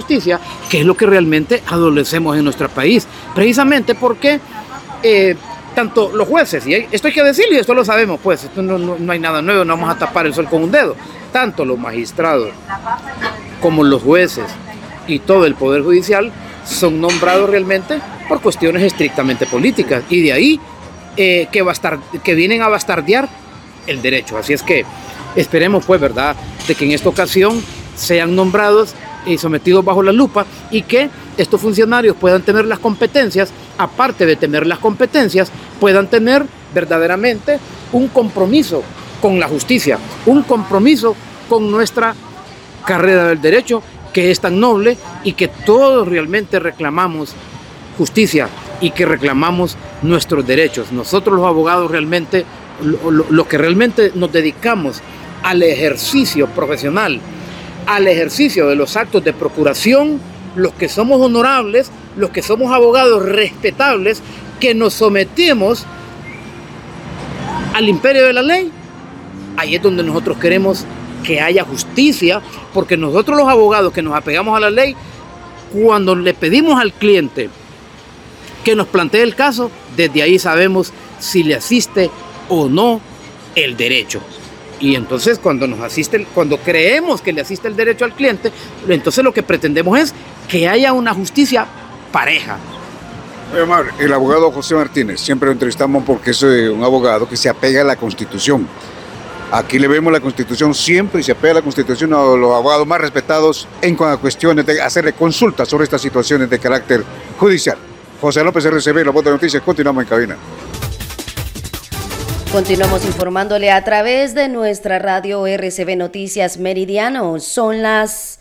justicia, que es lo que realmente adolecemos en nuestro país. Precisamente porque tanto los jueces, y esto hay que decirlo y esto lo sabemos, pues esto no hay nada nuevo, no vamos a tapar el sol con un dedo, tanto los magistrados como los jueces y todo el Poder Judicial son nombrados realmente por cuestiones estrictamente políticas, y de ahí que vienen a bastardear el derecho. Así es que esperemos, pues, ¿verdad?, de que en esta ocasión sean nombrados y sometidos bajo la lupa, y que estos funcionarios puedan tener las competencias, aparte de tener las competencias, puedan tener verdaderamente un compromiso con la justicia, un compromiso con nuestra carrera del derecho, que es tan noble y que todos realmente reclamamos justicia y que reclamamos nuestros derechos. Nosotros los abogados realmente, lo que realmente nos dedicamos al ejercicio profesional, al ejercicio de los actos de procuración, los que somos honorables, los que somos abogados respetables, que nos sometemos al imperio de la ley, ahí es donde nosotros queremos que haya justicia, porque nosotros los abogados que nos apegamos a la ley, cuando le pedimos al cliente que nos plantee el caso, desde ahí sabemos si le asiste o no el derecho. Y entonces cuando creemos que le asiste el derecho al cliente, entonces lo que pretendemos es que haya una justicia pareja. Omar, el abogado José Martínez, siempre lo entrevistamos porque es un abogado que se apega a la Constitución. Aquí le vemos la Constitución siempre y se apega a la Constitución, a los abogados más respetados en cuestiones de hacerle consultas sobre estas situaciones de carácter judicial. José López, RCB, La Voz de Noticias, continuamos en cabina. Continuamos informándole a través de nuestra radio RCB Noticias Meridiano. Son las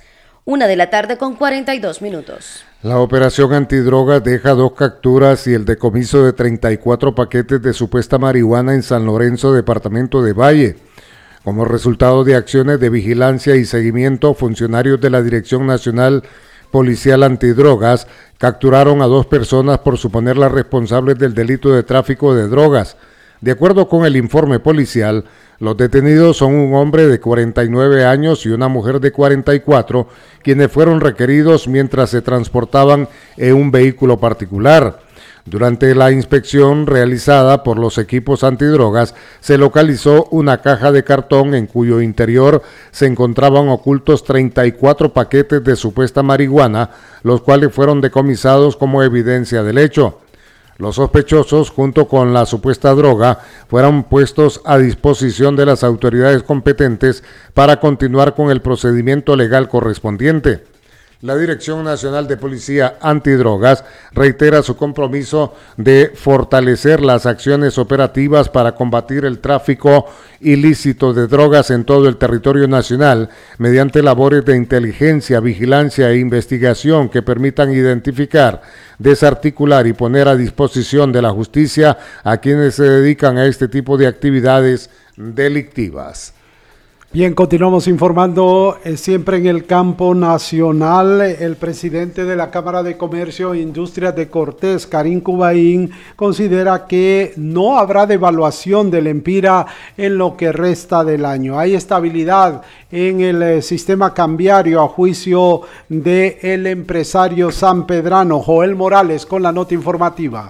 1:42 p.m. La operación antidrogas deja 2 capturas y el decomiso de 34 paquetes de supuesta marihuana en San Lorenzo, departamento de Valle. Como resultado de acciones de vigilancia y seguimiento, funcionarios de la Dirección Nacional Policial Antidrogas capturaron a 2 personas por suponerlas responsables del delito de tráfico de drogas. De acuerdo con el informe policial, los detenidos son un hombre de 49 años y una mujer de 44, quienes fueron requeridos mientras se transportaban en un vehículo particular. Durante la inspección realizada por los equipos antidrogas, se localizó una caja de cartón en cuyo interior se encontraban ocultos 34 paquetes de supuesta marihuana, los cuales fueron decomisados como evidencia del hecho. Los sospechosos, junto con la supuesta droga, fueron puestos a disposición de las autoridades competentes para continuar con el procedimiento legal correspondiente. La Dirección Nacional de Policía Antidrogas reitera su compromiso de fortalecer las acciones operativas para combatir el tráfico ilícito de drogas en todo el territorio nacional mediante labores de inteligencia, vigilancia e investigación que permitan identificar, desarticular y poner a disposición de la justicia a quienes se dedican a este tipo de actividades delictivas. Bien, continuamos informando siempre en el campo nacional. El presidente de la Cámara de Comercio e Industrias de Cortés, Karim Cubaín, considera que no habrá devaluación del Empira en lo que resta del año. Hay estabilidad en el sistema cambiario a juicio del empresario sanpedrano. Joel Morales con la nota informativa.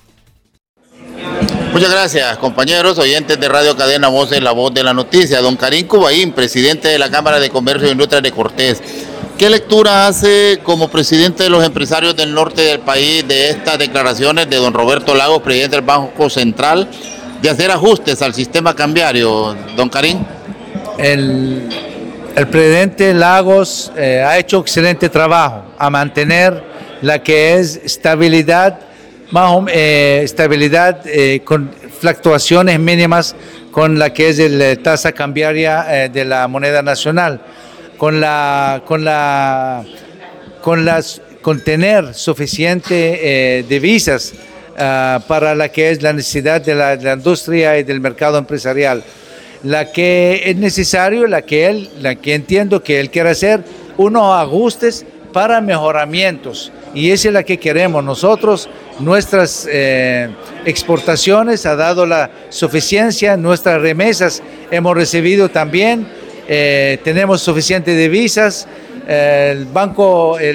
Muchas gracias, compañeros, oyentes de Radio Cadena Voces, La Voz de la Noticia. Don Karim Cubaín, presidente de la Cámara de Comercio e Industrias de Cortés. ¿Qué lectura hace como presidente de los empresarios del norte del país de estas declaraciones de don Roberto Lagos, presidente del Banco Central, de hacer ajustes al sistema cambiario, don Karim? El presidente Lagos ha hecho excelente trabajo a mantener la que es estabilidad, con fluctuaciones mínimas con la que es la tasa cambiaria de la moneda nacional, con tener suficiente divisas para la que es la necesidad de la industria y del mercado empresarial, la que es necesario, la que entiendo que él quiere hacer unos ajustes para mejoramientos, y esa es la que queremos nosotros. Nuestras exportaciones ha dado la suficiencia, nuestras remesas hemos recibido también, tenemos suficientes divisas, el